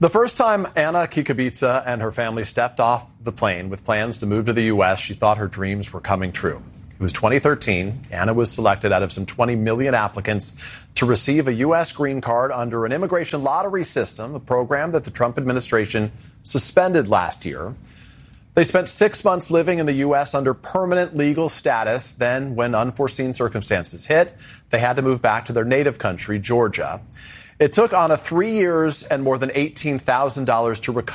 The first time Anna Kikabica and her family stepped off the plane with plans to move to the U.S., she thought her dreams were coming true. It was 2013. Anna was selected out of some 20 million applicants to receive a U.S. green card under an immigration lottery system, a program that the Trump administration suspended last year. They spent 6 months living in the U.S. under permanent legal status. Then, when unforeseen circumstances hit, they had to move back to their native country, Georgia. It took Anna 3 years and more than $18,000 to recover.